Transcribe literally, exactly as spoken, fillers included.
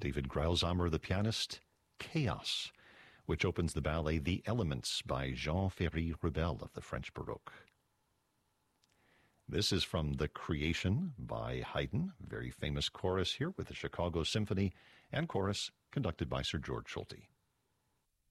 David Greilsheimer, the pianist, Chaos, which opens the ballet The Elements by Jean Ferry-Rubel of the French Baroque. This is from The Creation by Haydn, very famous chorus here with the Chicago Symphony, and chorus conducted by Sir George Solti.